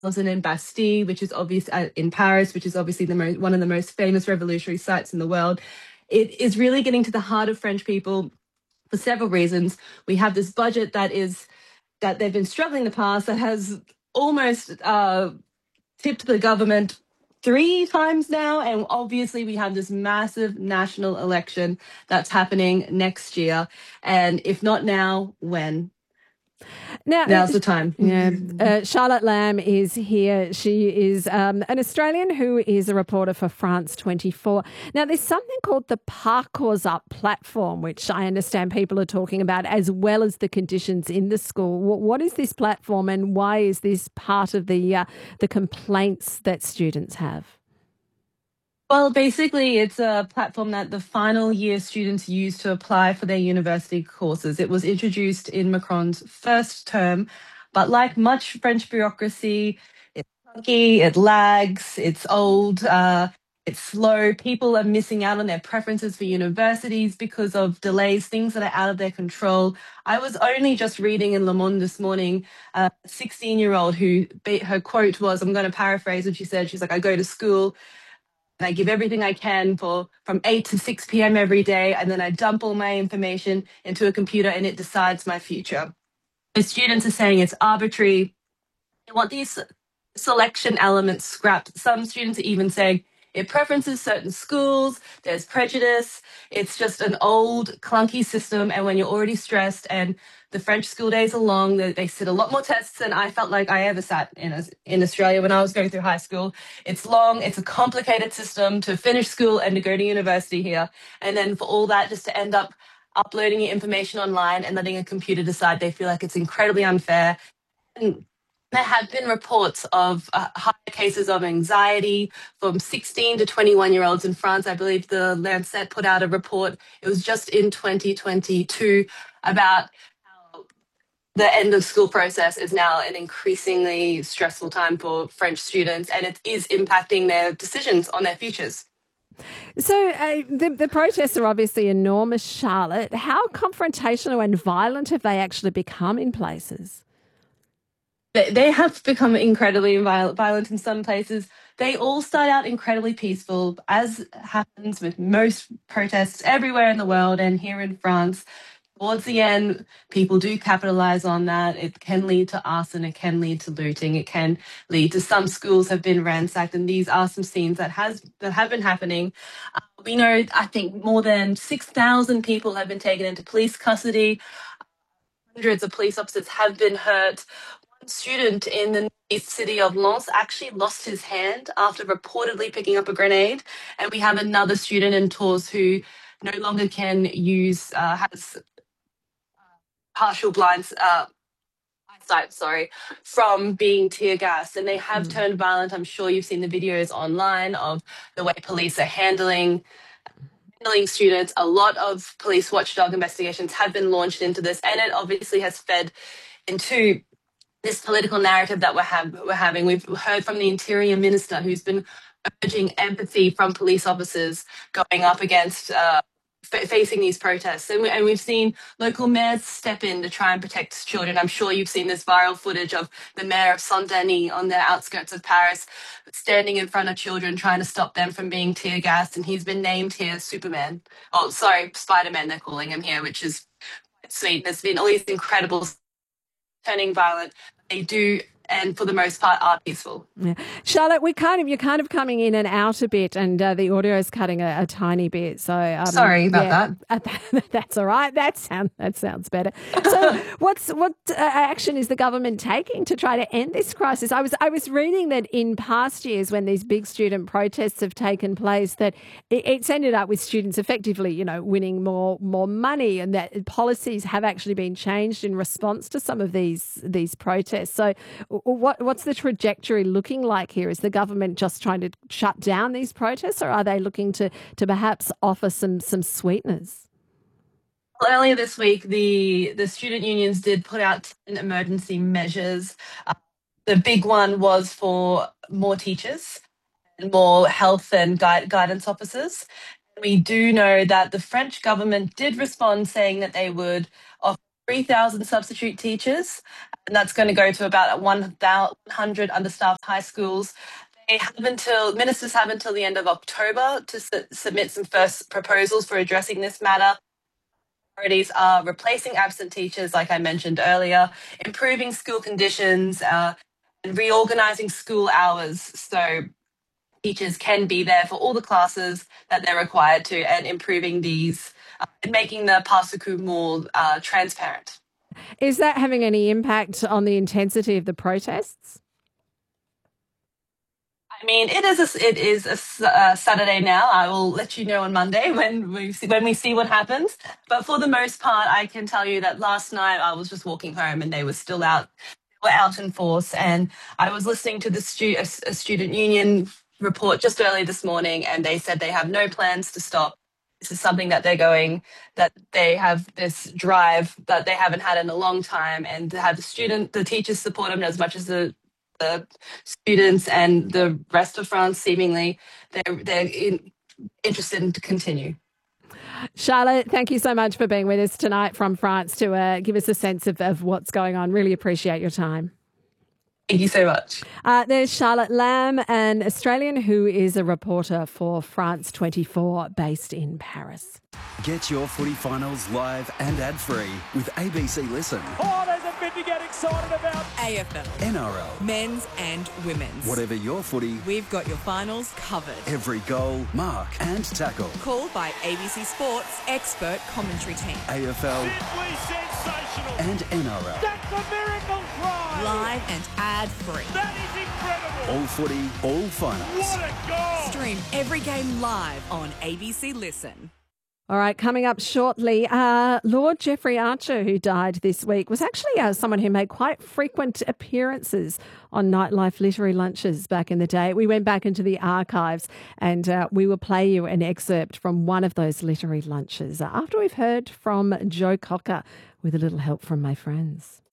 in Bastille, which is obviously in Paris, which is obviously one of the most famous revolutionary sites in the world. It is really getting to the heart of French people for several reasons. We have this budget that they've been struggling in the past that has almost tipped the government 3 times now. And obviously, we have this massive national election that's happening next year. And if not now, when? Now's the time. Yeah, Charlotte Lamb is here. She is an Australian who is a reporter for France 24. Now, there's something called the Parcours Up platform, which I understand people are talking about, as well as the conditions in the school. What is this platform, and why is this part of the complaints that students have? Well, basically, it's a platform that the final year students use to apply for their university courses. It was introduced in Macron's first term, but like much French bureaucracy, it's clunky, it lags, it's old, it's slow. People are missing out on their preferences for universities because of delays, things that are out of their control. I was only just reading in Le Monde this morning a 16-year-old who her quote was, I'm going to paraphrase what she said. She's like, I go to school and I give everything I can from 8 to 6 p.m. every day, and then I dump all my information into a computer and it decides my future. The students are saying it's arbitrary. They want these selection elements scrapped. Some students are even saying it preferences certain schools, there's prejudice, it's just an old, clunky system. And when you're already stressed and the French school days are long, they sit a lot more tests than I felt like I ever sat in Australia when I was going through high school. It's long, it's a complicated system to finish school and to go to university here. And then for all that just to end up uploading your information online and letting a computer decide, they feel like it's incredibly unfair. And there have been reports of high cases of anxiety from 16 to 21-year-olds in France. I believe the Lancet put out a report. It was just in 2022 about how the end of school process is now an increasingly stressful time for French students, and it is impacting their decisions on their futures. So the protests are obviously enormous, Charlotte. How confrontational and violent have they actually become in places? They have become incredibly violent in some places. They all start out incredibly peaceful, as happens with most protests everywhere in the world and here in France. Towards the end, people do capitalize on that. It can lead to arson, it can lead to looting, it can lead to some schools have been ransacked, and these are some scenes that have been happening. We know, I think, more than 6,000 people have been taken into police custody. Hundreds of police officers have been hurt. Student in the northeast city of Lens actually lost his hand after reportedly picking up a grenade. And we have another student in Tours who no longer can has partial blind eyesight, from being tear gassed. And they have turned violent. I'm sure you've seen the videos online of the way police are handling students. A lot of police watchdog investigations have been launched into this, and it obviously has fed into this political narrative that we're having. We've heard from the Interior Minister who's been urging empathy from police officers going up against facing these protests. And we've seen local mayors step in to try and protect children. I'm sure you've seen this viral footage of the mayor of Saint-Denis on the outskirts of Paris standing in front of children trying to stop them from being tear gassed. And he's been named here Superman. Oh, sorry, Spider-Man they're calling him here, which is quite sweet. There's been all these incredible turning violent. They do, and for the most part, are peaceful. Yeah. Charlotte, you're kind of coming in and out a bit, and the audio is cutting a tiny bit. So sorry about that. That's all right. That sounds better. So, what action is the government taking to try to end this crisis? I was reading that in past years, when these big student protests have taken place, that it's ended up with students effectively, winning more money, and that policies have actually been changed in response to some of these protests. So, what's the trajectory looking like here? Is the government just trying to shut down these protests, or are they looking to perhaps offer some sweeteners? Well, earlier this week, the student unions did put out 10 emergency measures. The big one was for more teachers and more health and guidance officers. We do know that the French government did respond saying that they would offer 3,000 substitute teachers and that's going to go to about 100 understaffed high schools. Ministers have until the end of October to submit some first proposals for addressing this matter. Priorities are replacing absent teachers, like I mentioned earlier, improving school conditions, and reorganising school hours so teachers can be there for all the classes that they're required to, and improving these and making the Pasaku more transparent. Is that having any impact on the intensity of the protests? I mean, it is a Saturday now. I will let you know on Monday when we see what happens. But for the most part, I can tell you that last night I was just walking home and they were still out. They were out in force, and I was listening to a student union report just early this morning, and they said they have no plans to stop. This is something that they have this drive that they haven't had in a long time, and to have the teachers support them as much as the students and the rest of France, seemingly, they're interested in to continue. Charlotte, thank you so much for being with us tonight from France to give us a sense of what's going on. Really appreciate your time. Thank you so much. There's Charlotte Lamb, an Australian who is a reporter for France 24 based in Paris. Get your footy finals live and ad-free with ABC Listen. Oh, there's a bit to get excited about. AFL. NRL. Men's and women's. Whatever your footy, We've got your finals covered. every goal, mark and tackle. Called by ABC Sports expert commentary team. AFL Simply sensational. and NRL. That's a miracle try. Live and ad-free. That is incredible. All footy, all finals. What a goal. Stream every game live on ABC Listen. All right, coming up shortly, Lord Jeffrey Archer, who died this week, was actually someone who made quite frequent appearances on Nightlife Literary Lunches back in the day. We went back into the archives and we will play you an excerpt from one of those literary lunches after we've heard from Joe Cocker with a little help from my friends.